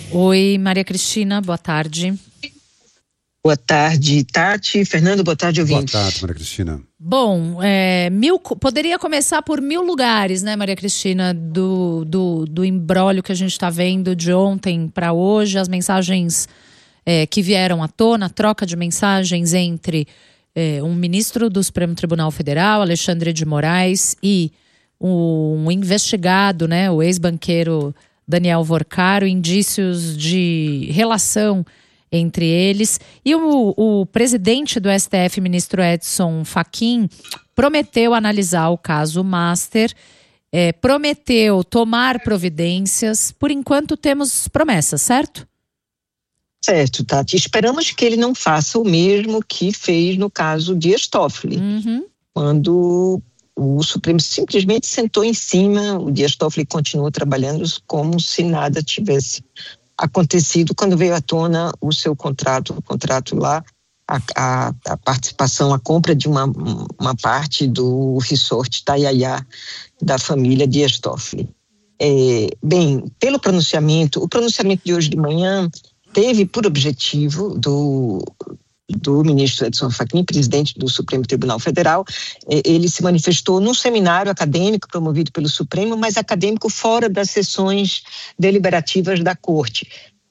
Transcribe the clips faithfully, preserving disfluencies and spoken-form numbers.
Oi, Maria Cristina, boa tarde. Boa tarde, Tati. Fernando, boa tarde, ouvintes. Boa tarde, Maria Cristina. Bom, é, mil, poderia começar por mil lugares, né, Maria Cristina, do, do, do imbróglio que a gente está vendo de ontem para hoje, as mensagens é, que vieram à tona, a troca de mensagens entre é, um ministro do Supremo Tribunal Federal, Alexandre de Moraes, e um investigado, né, o ex-banqueiro Daniel Vorcaro, indícios de relação entre eles. E o, o presidente do S T F, ministro Edson Fachin, prometeu analisar o caso Master, é, prometeu tomar providências. Por enquanto temos promessas, certo? Certo, Tati. Esperamos que ele não faça o mesmo que fez no caso Dias Toffoli, uhum. quando o Supremo simplesmente sentou em cima, o Dias Toffoli continuou trabalhando como se nada tivesse acontecido quando veio à tona o seu contrato, o contrato lá, a, a, a participação, a compra de uma, uma parte do resort Itaiaiá da família Dias Toffoli. É, bem, pelo pronunciamento, o pronunciamento de hoje de manhã teve por objetivo do, do ministro Edson Fachin, presidente do Supremo Tribunal Federal, ele se manifestou num seminário acadêmico promovido pelo Supremo, mas acadêmico fora das sessões deliberativas da Corte,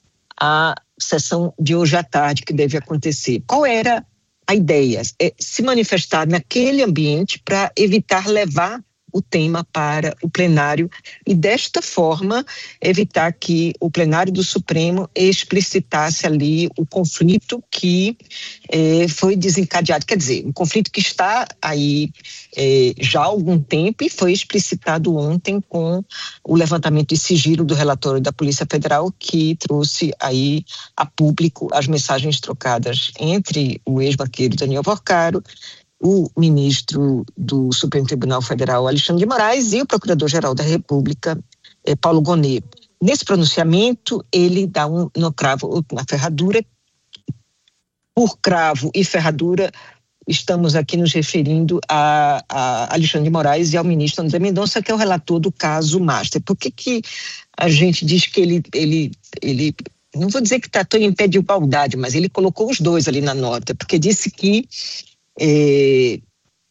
a sessão de hoje à tarde que deve acontecer. Qual era a ideia? É se manifestar naquele ambiente para evitar levar o tema para o plenário e, desta forma, evitar que o plenário do Supremo explicitasse ali o conflito que eh, foi desencadeado. Quer dizer, um conflito que está aí eh, já há algum tempo e foi explicitado ontem com o levantamento de sigilo do relatório da Polícia Federal, que trouxe aí a público as mensagens trocadas entre o ex-banqueiro Daniel Vorcaro, o ministro do Supremo Tribunal Federal, Alexandre de Moraes, e o procurador-geral da República, eh, Paulo Gonet. Nesse pronunciamento, ele dá um no cravo, outro na ferradura. Por cravo e ferradura, estamos aqui nos referindo a, a Alexandre de Moraes e ao ministro André Mendonça, que é o relator do caso Master. Por que que a gente diz que ele, ele, ele não vou dizer que tratou em pé de igualdade, mas ele colocou os dois ali na nota, porque disse que É,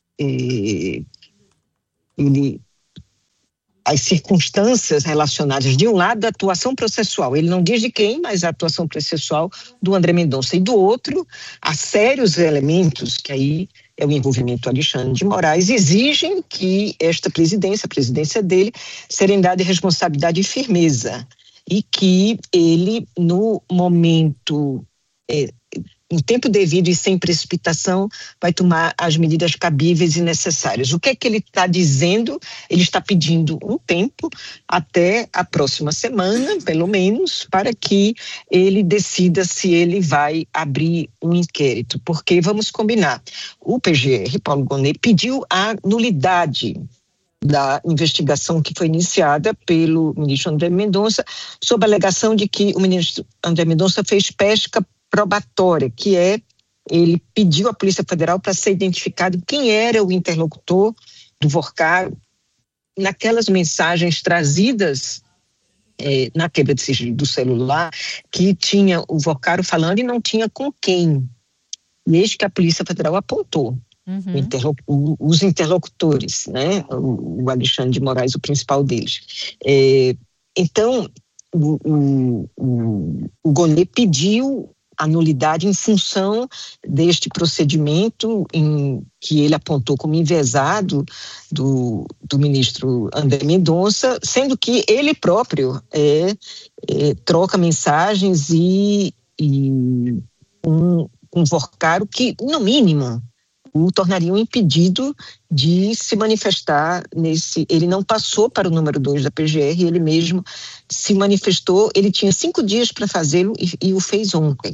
é, ele, as circunstâncias relacionadas, de um lado, da atuação processual, ele não diz de quem, mas a atuação processual do André Mendonça, e do outro, há sérios elementos, que aí é o envolvimento do Alexandre de Moraes, exigem que esta presidência, a presidência dele, serem dadas responsabilidade e firmeza, e que ele, no momento é, em tempo devido e sem precipitação, vai tomar as medidas cabíveis e necessárias. O que é que ele está dizendo? Ele está pedindo um tempo, até a próxima semana, pelo menos, para que ele decida se ele vai abrir um inquérito. Porque, vamos combinar, o P G R, Paulo Gonet, pediu a nulidade da investigação que foi iniciada pelo ministro André Mendonça, sob a alegação de que o ministro André Mendonça fez pesca probatória, que é, ele pediu à Polícia Federal para ser identificado quem era o interlocutor do Vorcaro naquelas mensagens trazidas é, na quebra de sigilo do celular, que tinha o Vorcaro falando e não tinha com quem. E eis que a Polícia Federal apontou uhum. interloc- os interlocutores, né? o, o Alexandre de Moraes, o principal deles. É, então, o, o, o, o Gonet pediu a nulidade em função deste procedimento em que ele apontou como enviesado do, do ministro André Mendonça, sendo que ele próprio é, é, troca mensagens e, e um, um Vorcaro que, no mínimo, o tornaria um impedido de se manifestar nesse... Ele não passou para o número dois da P G R, ele mesmo se manifestou, ele tinha cinco dias para fazê-lo e, e o fez ontem.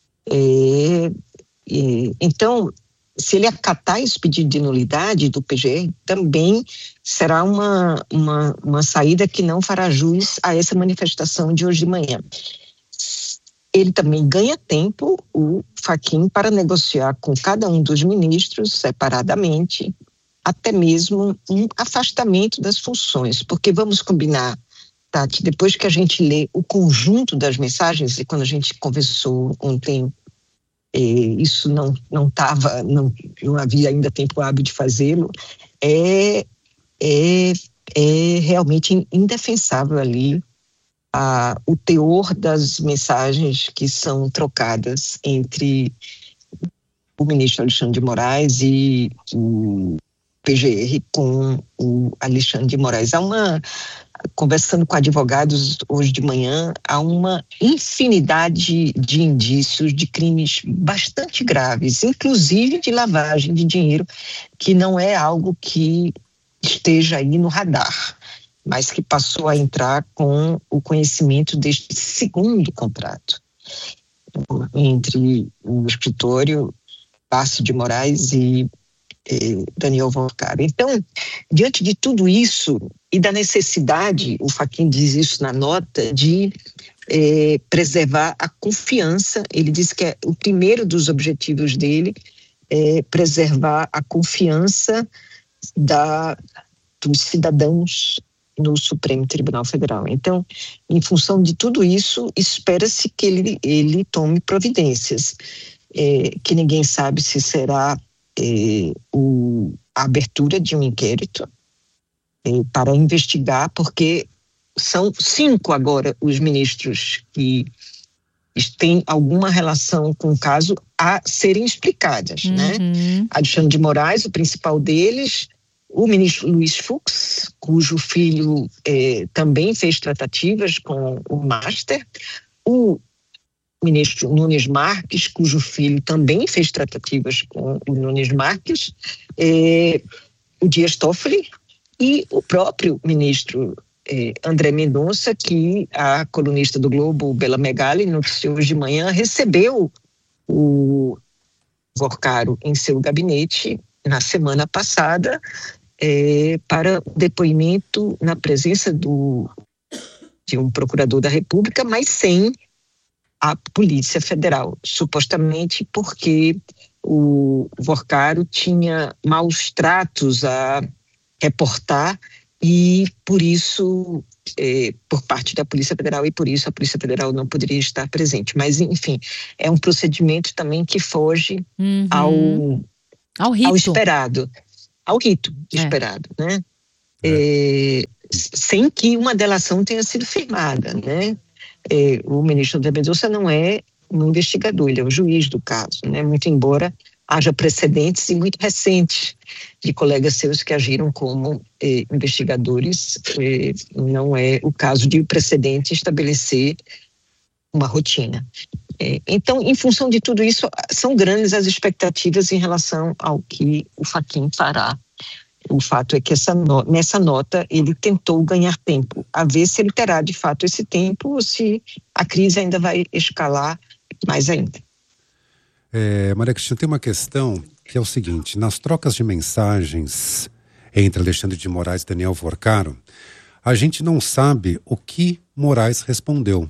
É, é, então, se ele acatar esse pedido de nulidade do P G R, também será uma, uma, uma saída que não fará jus a essa manifestação de hoje de manhã. Ele também ganha tempo, o Fachin, para negociar com cada um dos ministros separadamente, até mesmo um afastamento das funções, porque vamos combinar, Tati, depois que a gente lê o conjunto das mensagens, e quando a gente conversou ontem, é, isso não não estava, não, não havia ainda tempo hábil de fazê-lo, é, é, é realmente indefensável ali a, o teor das mensagens que são trocadas entre o ministro Alexandre de Moraes e o P G R com o Alexandre de Moraes. Há uma, conversando com advogados hoje de manhã, há uma infinidade de indícios de crimes bastante graves, inclusive de lavagem de dinheiro, que não é algo que esteja aí no radar, mas que passou a entrar com o conhecimento deste segundo contrato entre o escritório Tarso de Moraes e eh, Daniel Volcaro. Então, diante de tudo isso e da necessidade, o Fachin diz isso na nota, de eh, preservar a confiança, ele diz que é o primeiro dos objetivos dele é preservar a confiança da, dos cidadãos no Supremo Tribunal Federal. Então, em função de tudo isso, espera-se que ele, ele tome providências. É, que ninguém sabe se será é, o, a abertura de um inquérito é, para investigar, porque são cinco agora os ministros que têm alguma relação com o caso a serem explicadas, uhum. né? Alexandre de Moraes, o principal deles, o ministro Luiz Fux, cujo filho é, também fez tratativas com o Master, o ministro Nunes Marques, cujo filho também fez tratativas com o Nunes Marques, eh, o Dias Toffoli e o próprio ministro eh, André Mendonça, que a colunista do Globo, Bela Megali, noticiou hoje de manhã, recebeu o Volcaro em seu gabinete na semana passada eh, para depoimento na presença do, de um procurador da República, mas sem a Polícia Federal, supostamente porque o Volcaro tinha maus tratos a reportar e por isso, eh, por parte da Polícia Federal, e por isso a Polícia Federal não poderia estar presente. Mas, enfim, é um procedimento também que foge uhum. ao, ao, rito. ao esperado, ao rito é. esperado, né? É. Eh, sem que uma delação tenha sido firmada, né? É, o ministro André Mendonça não é um investigador, ele é o juiz do caso, né? Muito embora haja precedentes e muito recentes de colegas seus que agiram como eh, investigadores, eh, não é o caso de o precedente estabelecer uma rotina. É, então, em função de tudo isso, são grandes as expectativas em relação ao que o Fachin fará. O fato é que essa no, nessa nota ele tentou ganhar tempo, a ver se ele terá de fato esse tempo ou se a crise ainda vai escalar mais ainda. É, Maria Cristina, tem uma questão que é o seguinte: nas trocas de mensagens entre Alexandre de Moraes e Daniel Volcaro, a gente não sabe o que Moraes respondeu.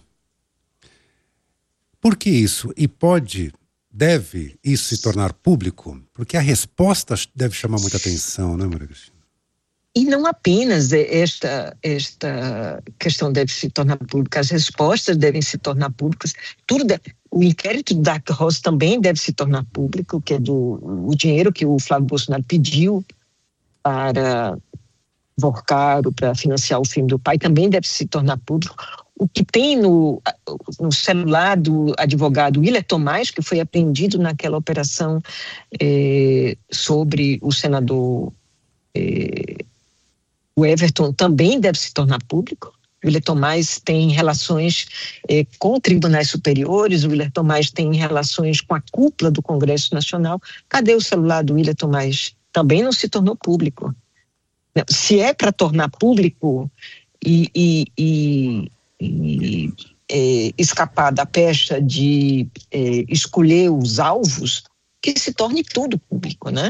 Por que isso? E pode... Deve isso se tornar público? Porque a resposta deve chamar muita atenção, né, Maria Cristina? E não apenas esta, esta questão deve se tornar pública, as respostas devem se tornar públicas. Tudo de, o inquérito do Dark Horse também deve se tornar público, que é do o dinheiro que o Flávio Bolsonaro pediu para Volcaro, para financiar o filme do pai, também deve se tornar público. O que tem no, no celular do advogado Willer Tomás, que foi apreendido naquela operação eh, sobre o senador eh, o Everton, também deve se tornar público. O Willer Tomás tem relações eh, com tribunais superiores, o Willer Tomás tem relações com a cúpula do Congresso Nacional. Cadê o celular do Willer Tomás? Também não se tornou público. Se é para tornar público e... e, e e é, escapar da pecha de é, escolher os alvos, que se torne tudo público, né?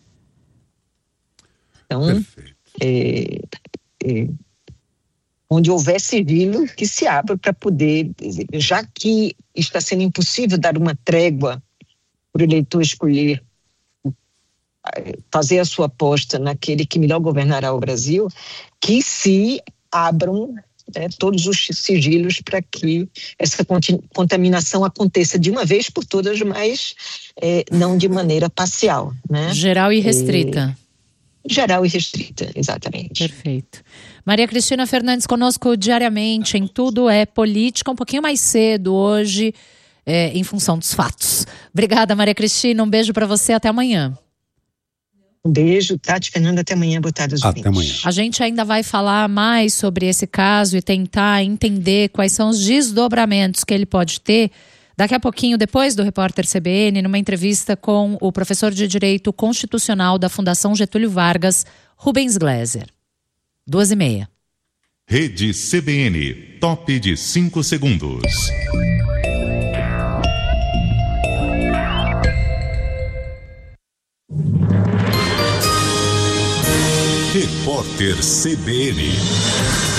Então, é, é, onde houver sigilo, que se abra para poder, já que está sendo impossível dar uma trégua para o eleitor escolher, fazer a sua aposta naquele que melhor governará o Brasil, que se abram né, todos os sigilos para que essa contaminação aconteça de uma vez por todas, mas é, não de maneira parcial, né? Geral e restrita. É, geral e restrita, exatamente. Perfeito. Maria Cristina Fernandes conosco diariamente em Tudo é Política, um pouquinho mais cedo hoje, é, em função dos fatos. Obrigada, Maria Cristina, um beijo para você, até amanhã. Um beijo, Tati, Fernanda, até amanhã, boa tarde aos ouvintes. Até amanhã. A gente ainda vai falar mais sobre esse caso e tentar entender quais são os desdobramentos que ele pode ter daqui a pouquinho, depois do Repórter C B N, numa entrevista com o professor de Direito Constitucional da Fundação Getúlio Vargas, Rubens Gleiser. Duas e meia. Rede C B N, top de cinco segundos. Repórter C B N.